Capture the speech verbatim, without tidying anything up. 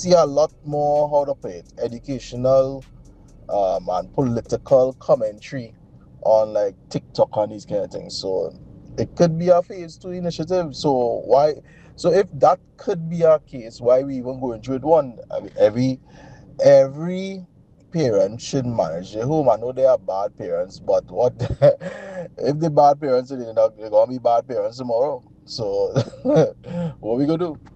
see a lot more, how to put it, educational um, and political commentary on like TikTok and these kind of things. So it could be a phase two initiative. So why? So if that could be a case, why we even going through it one? I mean, every every parent should manage their home. I know they are bad parents, but what if the bad parents today, they're not- they're gonna be bad parents tomorrow? So what we gonna do?